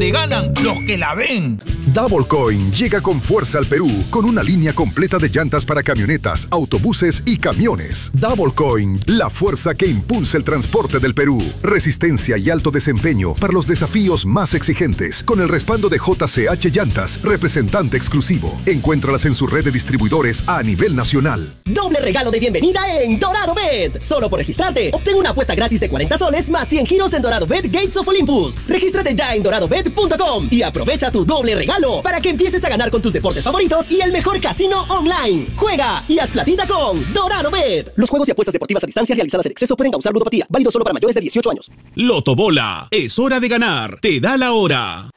donde ganan los que la ven. Double Coin llega con fuerza al Perú con una línea completa de llantas para camionetas, autobuses y camiones. Double Coin, la fuerza que impulsa el transporte del Perú. Resistencia y alto desempeño para los desafíos más exigentes. Con el respaldo de JCH Llantas, representante exclusivo. Encuéntralas en su red de distribuidores a nivel nacional. Doble regalo de bienvenida en Dorado Bet. Solo por registrarte, obtén una apuesta gratis de 40 soles más 100 giros en Dorado Bet Gates of Olympus. Regístrate ya en doradobet.com y aprovecha tu doble regalo para que empieces a ganar con tus deportes favoritos y el mejor casino online. Juega y haz platita con Dorado Bet. Los juegos y apuestas deportivas a distancia realizadas en exceso pueden causar ludopatía. Válido solo para mayores de 18 años. Lotobola, es hora de ganar. Te da la hora.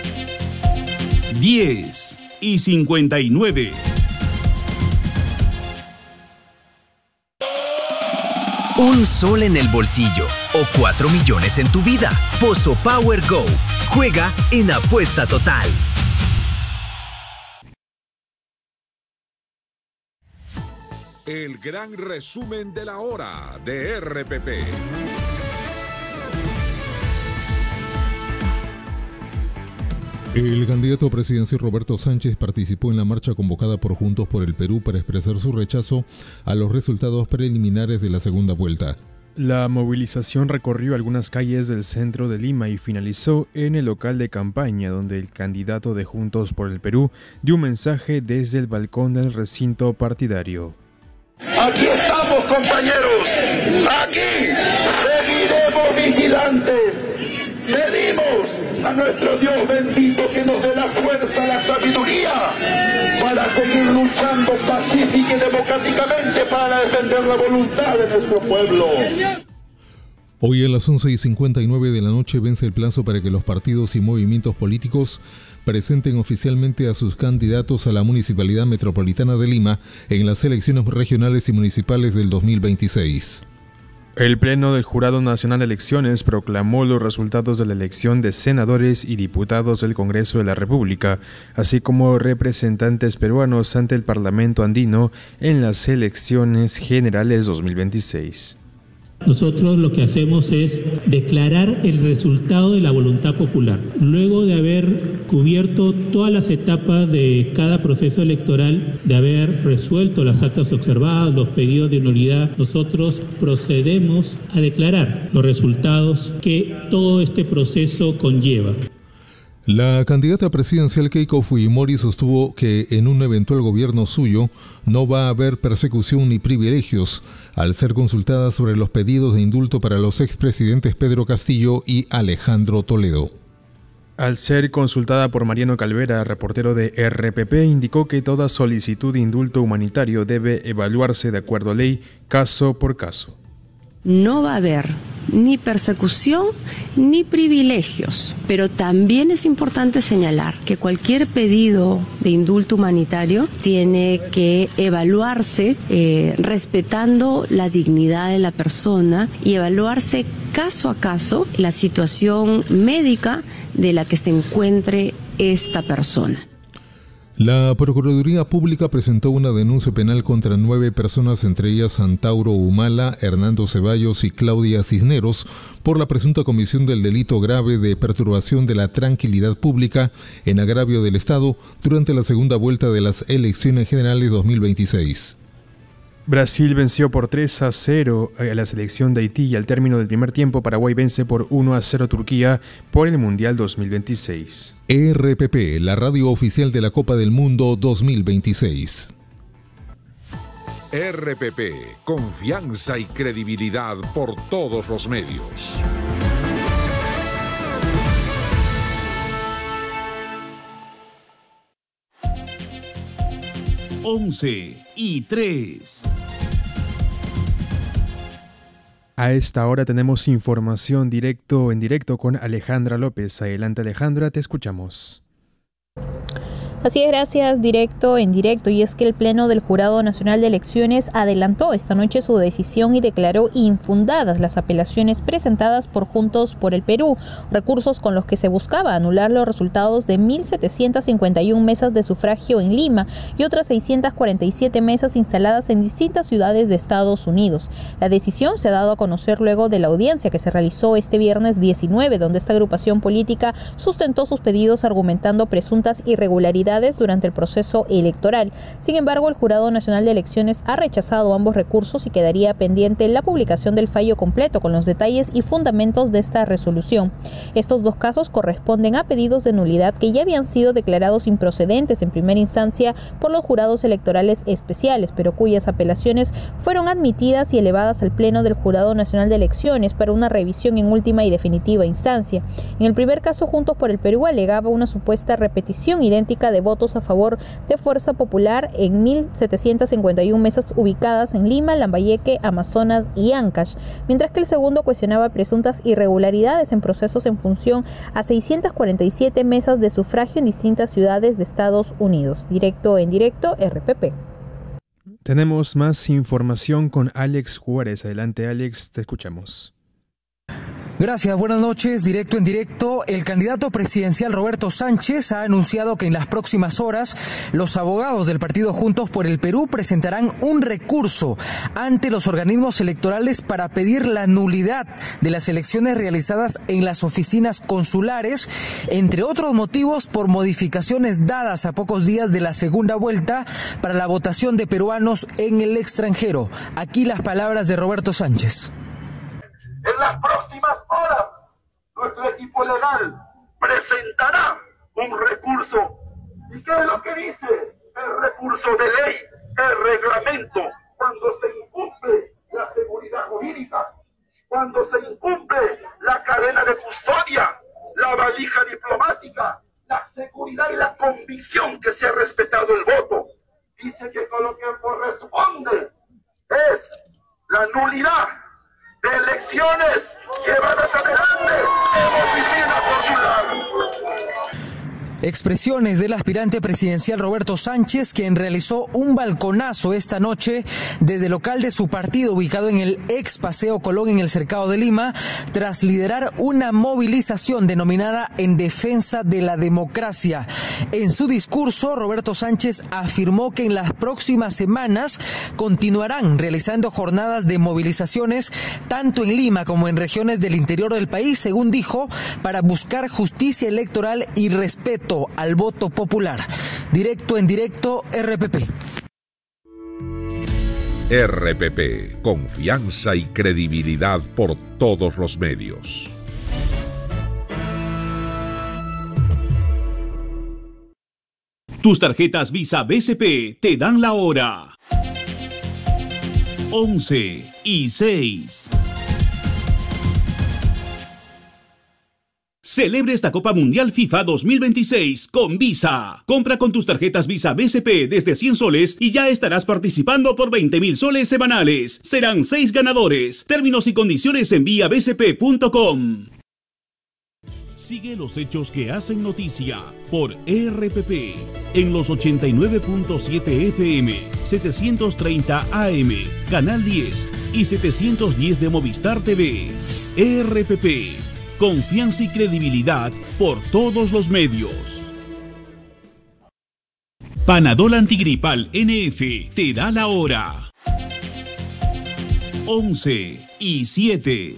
10:59. Un sol en el bolsillo o 4 millones en tu vida. Pozo Power Go. Juega en Apuesta Total. El gran resumen de la hora de RPP. El candidato presidencial Roberto Sánchez participó en la marcha convocada por Juntos por el Perú para expresar su rechazo a los resultados preliminares de la segunda vuelta. La movilización recorrió algunas calles del centro de Lima y finalizó en el local de campaña, donde el candidato de Juntos por el Perú dio un mensaje desde el balcón del recinto partidario. Aquí estamos, compañeros. Aquí seguiremos vigilantes. Pedimos a nuestro Dios bendito que nos dé la fuerza, la sabiduría para seguir luchando pacífica y democráticamente para defender la voluntad de nuestro pueblo. Hoy a las 11:59 de la noche vence el plazo para que los partidos y movimientos políticos presenten oficialmente a sus candidatos a la Municipalidad Metropolitana de Lima en las elecciones regionales y municipales del 2026. El Pleno del Jurado Nacional de Elecciones proclamó los resultados de la elección de senadores y diputados del Congreso de la República, así como representantes peruanos ante el Parlamento andino en las elecciones generales 2026. Nosotros lo que hacemos es declarar el resultado de la voluntad popular. Luego de haber cubierto todas las etapas de cada proceso electoral, de haber resuelto las actas observadas, los pedidos de nulidad, nosotros procedemos a declarar los resultados que todo este proceso conlleva. La candidata presidencial Keiko Fujimori sostuvo que en un eventual gobierno suyo no va a haber persecución ni privilegios, al ser consultada sobre los pedidos de indulto para los expresidentes Pedro Castillo y Alejandro Toledo. Al ser consultada por Mariano Calvera, reportero de RPP, indicó que toda solicitud de indulto humanitario debe evaluarse de acuerdo a ley, caso por caso. No va a haber ni persecución ni privilegios, pero también es importante señalar que cualquier pedido de indulto humanitario tiene que evaluarse respetando la dignidad de la persona y evaluarse caso a caso la situación médica de la que se encuentre esta persona. La Procuraduría Pública presentó una denuncia penal contra 9 personas, entre ellas Antauro Humala, Hernando Ceballos y Claudia Cisneros, por la presunta comisión del delito grave de perturbación de la tranquilidad pública en agravio del Estado durante la segunda vuelta de las elecciones generales 2026. Brasil venció por 3-0 a la selección de Haití y al término del primer tiempo Paraguay vence por 1-0 a Turquía por el Mundial 2026. RPP, la radio oficial de la Copa del Mundo 2026. RPP, confianza y credibilidad por todos los medios. Once y 3. A esta hora tenemos información en directo con Alejandra López. Adelante, Alejandra, te escuchamos. Así es, gracias, directo en directo. Y es que el Pleno del Jurado Nacional de Elecciones adelantó esta noche su decisión y declaró infundadas las apelaciones presentadas por Juntos por el Perú, recursos con los que se buscaba anular los resultados de 1.751 mesas de sufragio en Lima y otras 647 mesas instaladas en distintas ciudades de Estados Unidos. La decisión se ha dado a conocer luego de la audiencia que se realizó este viernes 19, donde esta agrupación política sustentó sus pedidos argumentando presuntas irregularidades durante el proceso electoral. Sin embargo, el Jurado Nacional de Elecciones ha rechazado ambos recursos y quedaría pendiente la publicación del fallo completo con los detalles y fundamentos de esta resolución. Estos dos casos corresponden a pedidos de nulidad que ya habían sido declarados improcedentes en primera instancia por los jurados electorales especiales, pero cuyas apelaciones fueron admitidas y elevadas al Pleno del Jurado Nacional de Elecciones para una revisión en última y definitiva instancia. En el primer caso, Juntos por el Perú alegaba una supuesta repetición idéntica de votos a favor de Fuerza Popular en 1.751 mesas ubicadas en Lima, Lambayeque, Amazonas y Ancash, mientras que el segundo cuestionaba presuntas irregularidades en procesos en función a 647 mesas de sufragio en distintas ciudades de Estados Unidos. Directo en directo, RPP. Tenemos más información con Alex Juárez. Adelante, Alex, te escuchamos. Gracias, buenas noches. Directo en directo, el candidato presidencial Roberto Sánchez ha anunciado que en las próximas horas los abogados del partido Juntos por el Perú presentarán un recurso ante los organismos electorales para pedir la nulidad de las elecciones realizadas en las oficinas consulares, entre otros motivos por modificaciones dadas a pocos días de la segunda vuelta para la votación de peruanos en el extranjero. Aquí las palabras de Roberto Sánchez. En las próximas horas, nuestro equipo legal presentará un recurso. ¿Y qué es lo que dice el recurso de ley, el reglamento? Cuando se incumple la seguridad jurídica, cuando se incumple la cadena de custodia, la valija diplomática, la seguridad y la convicción que se ha respetado el voto. Dice que con lo que corresponde es la nulidad de elecciones llevadas adelante en oficina consular. Expresiones del aspirante presidencial Roberto Sánchez, quien realizó un balconazo esta noche desde el local de su partido ubicado en el ex Paseo Colón en el Cercado de Lima, tras liderar una movilización denominada En Defensa de la Democracia. En su discurso, Roberto Sánchez afirmó que en las próximas semanas continuarán realizando jornadas de movilizaciones tanto en Lima como en regiones del interior del país, según dijo, para buscar justicia electoral y respeto al voto popular. Directo en directo, RPP. RPP, confianza y credibilidad por todos los medios. Tus tarjetas Visa BCP te dan la hora. 11:06. Celebre esta Copa Mundial FIFA 2026 con Visa. Compra con tus tarjetas Visa BCP desde 100 soles y ya estarás participando por 20.000 soles semanales. Serán 6 ganadores. Términos y condiciones en viabcp.com. Sigue los hechos que hacen noticia por RPP en los 89.7 FM, 730 AM, Canal 10 y 710 de Movistar TV. RPP. Confianza y credibilidad por todos los medios. Panadol Antigripal NF te da la hora. 11:07.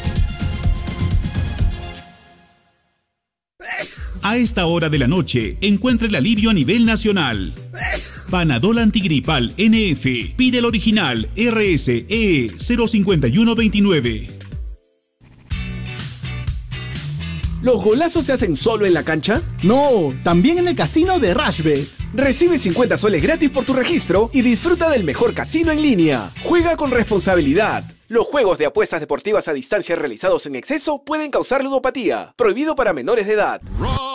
A esta hora de la noche, encuentra el alivio a nivel nacional. Panadol Antigripal NF. Pide el original RSE 05129. ¿Los golazos se hacen solo en la cancha? No, también en el casino de Rushbet. Recibe 50 soles gratis por tu registro y disfruta del mejor casino en línea. Juega con responsabilidad. Los juegos de apuestas deportivas a distancia realizados en exceso pueden causar ludopatía. Prohibido para menores de edad.